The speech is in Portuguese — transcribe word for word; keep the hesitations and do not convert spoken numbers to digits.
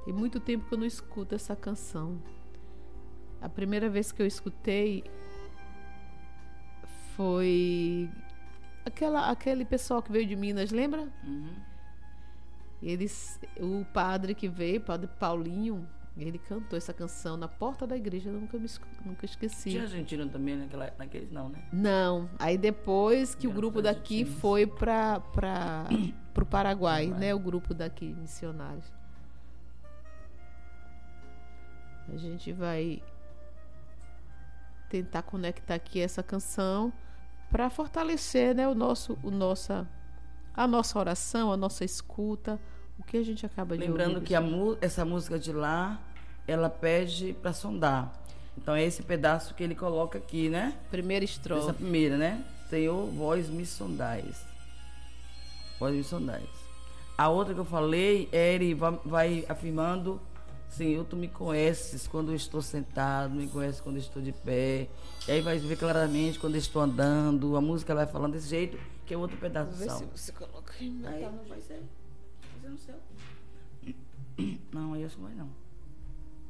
Tem muito tempo que eu não escuto essa canção. A primeira vez que eu escutei foi aquela, aquele pessoal que veio de Minas, lembra? Uhum. Eles, o padre que veio, o padre Paulinho, ele cantou essa canção na porta da igreja, eu nunca, me, nunca esqueci. Tinha argentino também naquela, naqueles não, né? Não, aí depois que Eram o grupo daqui argentinos. foi para para o Paraguai, Paraguai. né? O grupo daqui, missionários. A gente vai tentar conectar aqui essa canção para fortalecer, né, o nosso, o nossa, a nossa oração, a nossa escuta, o que a gente acaba de Lembrando ouvir. que a, essa música de lá, ela pede para sondar. Então é esse pedaço que ele coloca aqui, né? Primeira estrofe. Essa primeira, né? Senhor, vós me sondais. Vós me sondais. A outra que eu falei, é ele vai, vai afirmando: Senhor, tu me conheces quando eu estou sentado, me conheces quando eu estou de pé. E aí vai ver claramente quando eu estou andando. A música vai falando desse jeito, que é outro pedaço do salmo. Você coloca aí. Aí não vai ser. Vai ser no céu. Não, aí acho que não vai não.